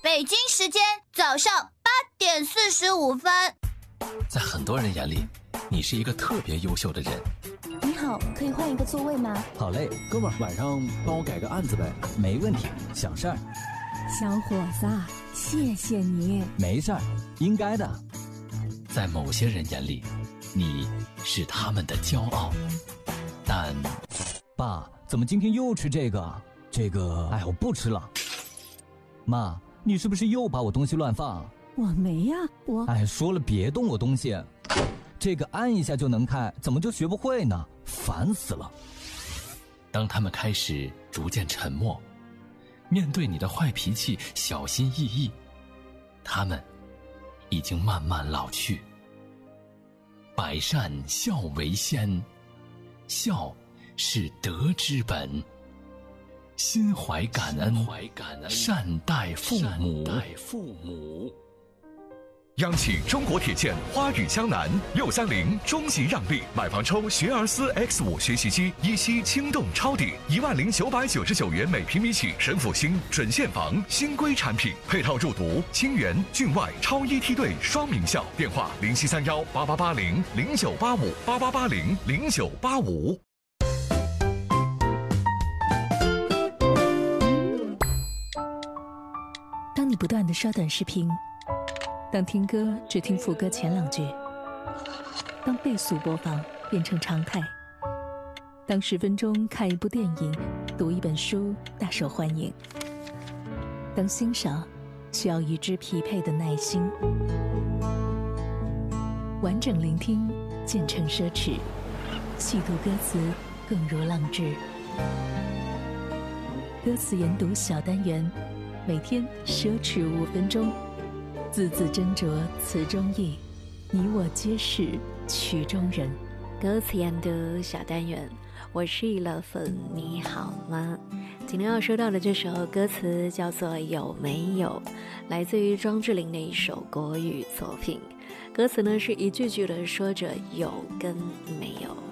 北京时间早上8:45。 在很多人眼里，你是一个特别优秀的人。 你好，可以换一个座位吗？ 好嘞，哥们儿，晚上帮我改个案子呗。 没问题，小事儿。 小伙子，谢谢你。 没事儿，应该的。 在某些人眼里，你是他们的骄傲，但…… 爸，怎么今天又吃这个？哎，我不吃了。妈，你是不是又把我东西乱放？ 我没呀， 哎，说了别动我东西。这个按一下就能开，怎么就学不会呢？烦死了。 当他们开始逐渐沉默，面对你的坏脾气小心翼翼，他们已经慢慢老去。百善孝为先，孝是德之本，心怀感恩，善待父母。 央企中国铁建花语江南630中级让利，买房抽学而思 X5 学习机，一息轻动超抵10999元每平米起，神府新准现房新规产品，配套入读清源郡外超一梯队双名校，电话07318880098588800985。 当你不断地刷短视频，当听歌只听副歌前2句，当倍速播放变成常态，当10分钟看一部电影、读一本书大受欢迎，当欣赏需要与之匹配的耐心，完整聆听渐成奢侈，细读歌词更如浪掷。歌词研读小单元，每天奢侈5分钟，字字斟酌词中意，你我皆是曲中人。 歌词研读小单元，我是一乐粉，你好吗？今天要说到的这首歌词叫做《有没有》，来自于庄志玲的一首国语作品。歌词呢是一句句的说着有跟没有。